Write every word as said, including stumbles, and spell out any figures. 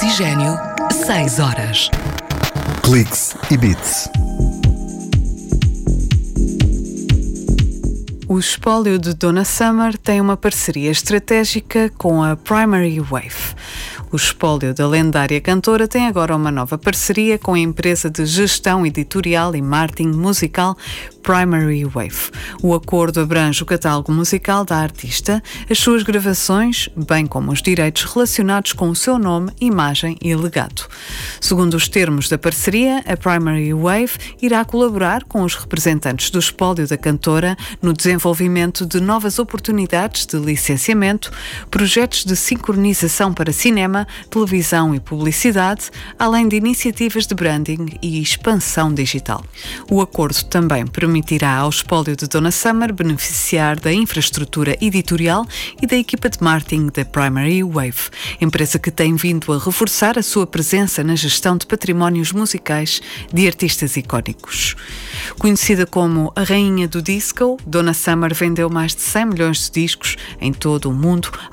Oxigênio, seis horas. Cliques e Beats. O espólio de Donna Summer tem uma parceria estratégica com a Primary Wave. O espólio da lendária cantora tem agora uma nova parceria com a empresa de gestão editorial e marketing musical Primary Wave. O acordo abrange o catálogo musical da artista, as suas gravações, bem como os direitos relacionados com o seu nome, imagem e legado. Segundo os termos da parceria, a Primary Wave irá colaborar com os representantes do espólio da cantora no desenvolvimento de novas oportunidades de licenciamento, projetos de sincronização para cinema, televisão e publicidade, além de iniciativas de branding e expansão digital. O acordo também permitirá ao espólio de Donna Summer beneficiar da infraestrutura editorial e da equipa de marketing da Primary Wave, empresa que tem vindo a reforçar a sua presença na gestão de patrimónios musicais de artistas icónicos. Conhecida como a rainha do disco, Donna Summer vendeu mais de cem milhões de discos em todo o mundo